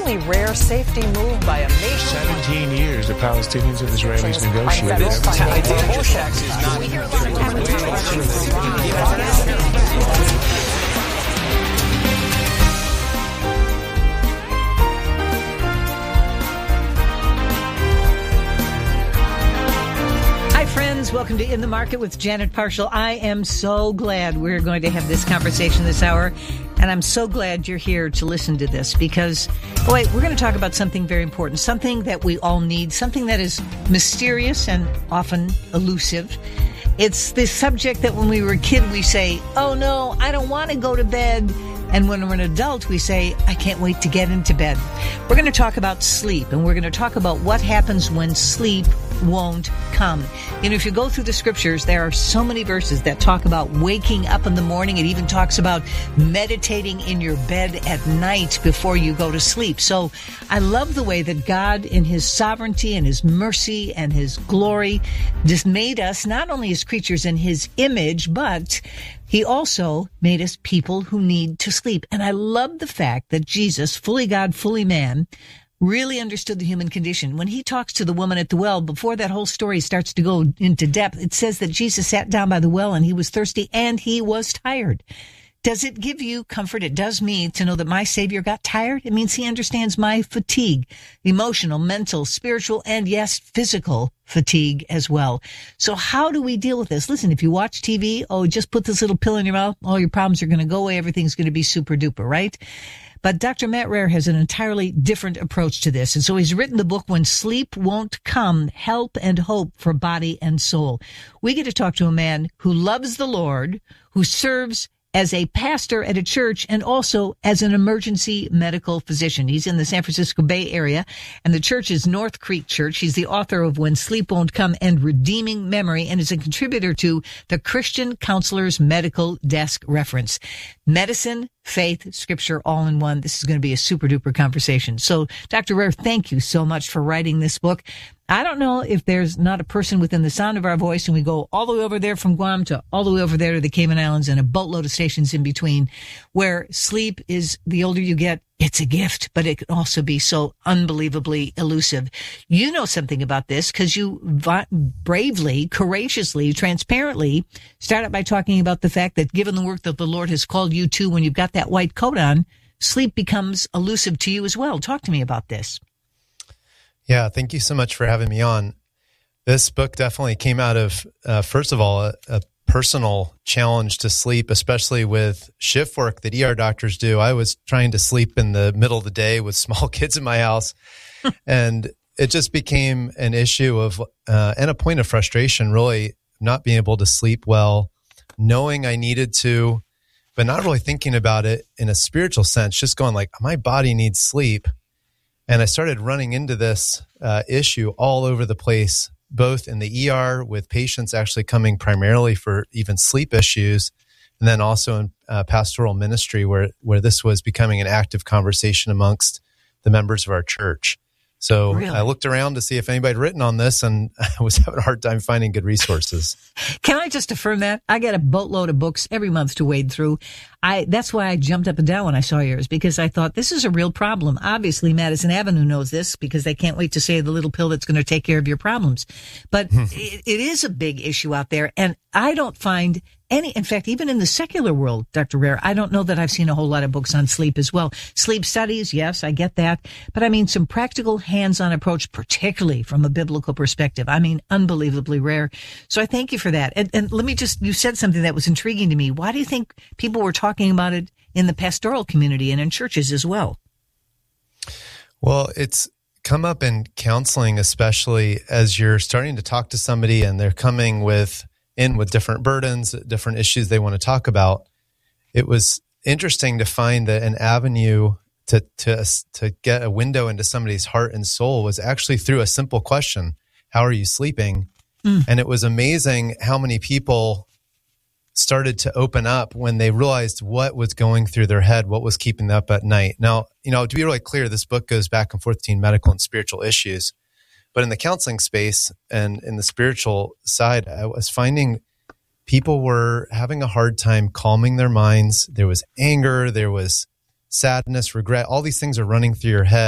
extremely rare safety move by a nation. 17 years the Palestinians and Israelis negotiated. Welcome to In the Market with Janet Parshall. I am so glad we're going to have this conversation this hour, and I'm so glad you're here to listen to this because, boy, we're going to talk about something very important, something that we all need, something that is mysterious and often elusive. It's this subject that when we were a kid, we say, oh no, I don't want to go to bed. And when we're an adult, we say, I can't wait to get into bed. We're going to talk about sleep, and we're going to talk about what happens when sleep won't come. You know, if you go through the scriptures, there are so many verses that talk about waking up in the morning. It even talks about meditating in your bed at night before you go to sleep. So I love the way that God, in his sovereignty and his mercy and his glory, just made us not only as creatures in his image, but he also made us people who need to sleep. And I love the fact that Jesus, fully God, fully man, really understood the human condition. When he talks to the woman at the well, before that whole story starts to go into depth, it says that Jesus sat down by the well and he was thirsty and he was tired. Does it give you comfort? It does me to know that my Savior got tired. It means he understands my fatigue, emotional, mental, spiritual, and yes, physical fatigue as well. So how do we deal with this? Listen, if you watch TV, just put this little pill in your mouth, all your problems are going to go away, everything's going to be super duper, right? But Dr. Matt Rare has an entirely different approach to this. And so he's written the book, When Sleep Won't Come, Help and Hope for Body and Soul. We get to talk to a man who loves the Lord, who serves as a pastor at a church and also as an emergency medical physician. He's in the San Francisco Bay Area, and the church is North Creek Church. He's the author of When Sleep Won't Come and Redeeming Memory, and is a contributor to the Christian Counselor's Medical Desk Reference. Medicine, faith, scripture, all in one. This is going to be a super duper conversation. So, Dr. Rare, thank you so much for writing this book. I don't know if there's not a person within the sound of our voice, and we go all the way over there from Guam to all the way over there to the Cayman Islands and a boatload of stations in between, where sleep is, the older you get, it's a gift, but it can also be so unbelievably elusive. You know something about this because you bravely, courageously, transparently start out by talking about the fact that given the work that the Lord has called you to, when you've got that white coat on, sleep becomes elusive to you as well. Talk to me about this. Yeah, thank you so much for having me on. This book definitely came out of, first of all, a personal challenge to sleep, especially with shift work that ER doctors do. I was trying to sleep in the middle of the day with small kids in my house, and it just became an issue of, and a point of frustration, really, not being able to sleep well, knowing I needed to, but not really thinking about it in a spiritual sense, just going like, my body needs sleep. And I started running into this issue all over the place, both in the ER with patients actually coming primarily for even sleep issues, and then also in pastoral ministry where this was becoming an active conversation amongst the members of our church. So really? I looked around to see if anybody had written on this, and I was having a hard time finding good resources. Can I just affirm that? I get a boatload of books every month to wade through. That's why I jumped up and down when I saw yours, because I thought this is a real problem. Obviously, Madison Avenue knows this because they can't wait to say the little pill that's going to take care of your problems. But it is a big issue out there, and I don't find any, in fact, even in the secular world, Dr. Rare, I don't know that I've seen a whole lot of books on sleep as well. Sleep studies, yes, I get that. But I mean, some practical hands-on approach, particularly from a biblical perspective. I mean, unbelievably rare. So I thank you for that. And let me just, you said something that was intriguing to me. Why do you think people were talking about it in the pastoral community and in churches as well? Well, it's come up in counseling, especially as you're starting to talk to somebody and they're coming with different burdens, different issues they want to talk about. It was interesting to find that an avenue to get a window into somebody's heart and soul was actually through a simple question: how are you sleeping? And it was amazing how many people started to open up when they realized what was going through their head, what was keeping them up at night. Now, to be really clear, this book goes back and forth between medical and spiritual issues. But in the counseling space and in the spiritual side, I was finding people were having a hard time calming their minds. There was anger, there was sadness, regret. All these things are running through your head.